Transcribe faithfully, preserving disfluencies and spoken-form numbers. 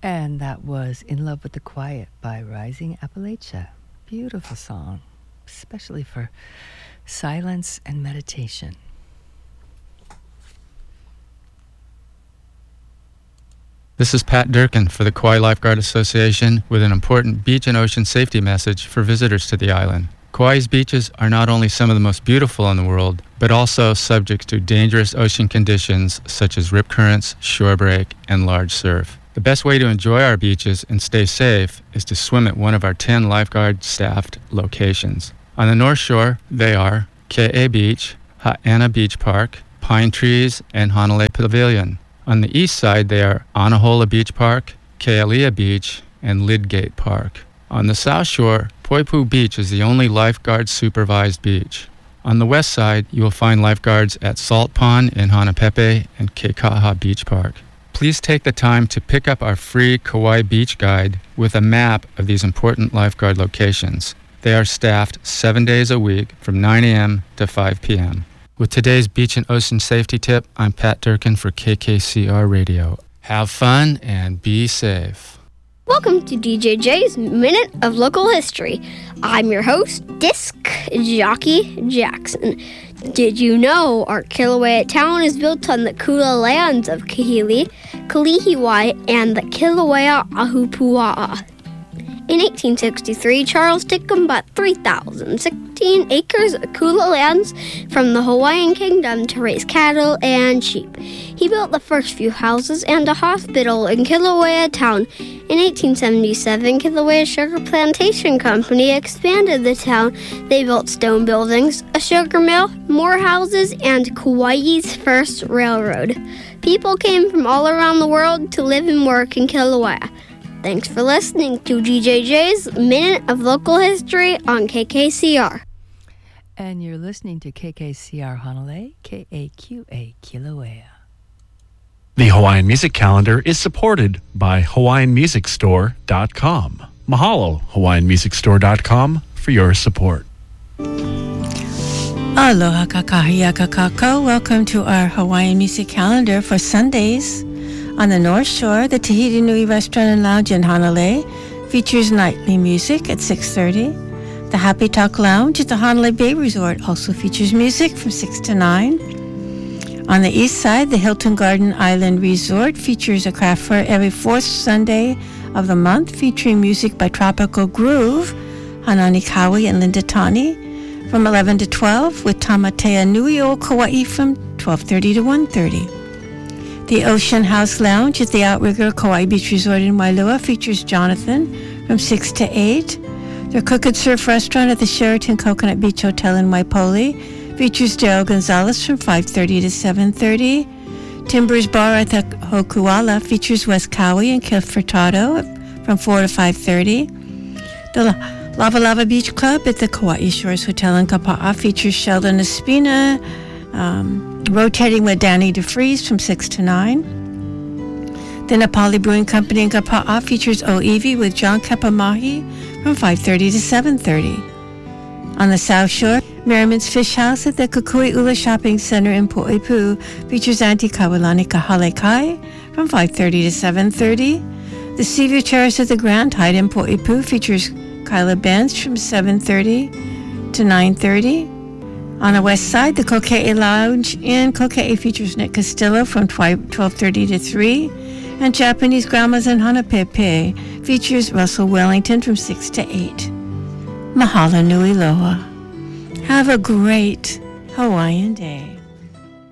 And that was In Love with the Quiet by Rising Appalachia. Beautiful song, especially for silence and meditation. This is Pat Durkin for the Kauai Lifeguard Association with an important beach and ocean safety message for visitors to the island. Kauai's beaches are not only some of the most beautiful in the world, but also subject to dangerous ocean conditions such as rip currents, shore break, and large surf. The best way to enjoy our beaches and stay safe is to swim at one of our ten lifeguard-staffed locations. On the North Shore, they are Ke'e Beach, Ha'ana Beach Park, Pine Trees, and Hanalei Pavilion. On the east side, they are Anahola Beach Park, Kealia Beach, and Lidgate Park. On the south shore, Poipu Beach is the only lifeguard-supervised beach. On the west side, you will find lifeguards at Salt Pond in Hanapepe and Keikaha Beach Park. Please take the time to pick up our free Kauai Beach Guide with a map of these important lifeguard locations. They are staffed seven days a week from nine a.m. to five p.m. With today's beach and ocean safety tip, I'm Pat Durkin for K K C R Radio. Have fun and be safe. Welcome to D J J's Minute of Local History. I'm your host, Disc Jockey Jackson. Did you know our Kilauea town is built on the Kula lands of Kahili, Kalihiwai, and the Kilauea Ahupua'a? In eighteen sixty-three, Charles Dickham bought three thousand sixteen acres of Kula lands from the Hawaiian Kingdom to raise cattle and sheep. He built the first few houses and a hospital in Kilauea town. In eighteen seventy-seven, Kilauea Sugar Plantation Company expanded the town. They built stone buildings, a sugar mill, more houses, and Kauai's first railroad. People came from all around the world to live and work in Kilauea. Thanks for listening to D J J's Minute of Local History on K K C R. And you're listening to K K C R Hanalei, K A Q A Kilauea. The Hawaiian Music Calendar is supported by Hawaiian Music Store dot com. Mahalo, Hawaiian Music Store dot com, for your support. Aloha kakahiaka kako. Welcome to our Hawaiian Music Calendar for Sundays. On the North Shore, the Tahiti Nui Restaurant and Lounge in Hanalei features nightly music at six thirty. The Happy Talk Lounge at the Hanalei Bay Resort also features music from six to nine. On the east side, the Hilton Garden Island Resort features a craft fair every fourth Sunday of the month, featuring music by Tropical Groove, Hanani Kawi and Linda Tani, from eleven to twelve, with Tamatea Nui o Kauai from twelve thirty to one thirty. The Ocean House Lounge at the Outrigger Kauai Beach Resort in Wailua features Jonathan from six to eight. The Cook and Surf Restaurant at the Sheraton Coconut Beach Hotel in Waipoli features Daryl Gonzalez from five thirty to seven thirty. Timbers Bar at the Hokuala features Wes Cowie and Keith Furtado from four to five thirty. The Lava Lava Beach Club at the Kauai Shores Hotel in Kapa'a features Sheldon Espina, um, rotating with Danny DeFries from six to nine. The Nepali Brewing Company in Kapa'a features Oiwi with John Kapamahi from five thirty to seven thirty. On the South Shore, Merriman's Fish House at the Kukui Ula Shopping Center in Poipu features Auntie Kawalani Kahale Kai from five thirty to seven thirty. The Seaview Terrace at the Grand Hyatt in Poipu features Kyla Benz from seven thirty to nine thirty. On the west side, the Kokei Lounge in Kokei features Nick Castillo from twelve thirty to three, and Japanese Grandmas in Hanapepe features Russell Wellington from six to eight. Mahalo nui loa. Have a great Hawaiian day.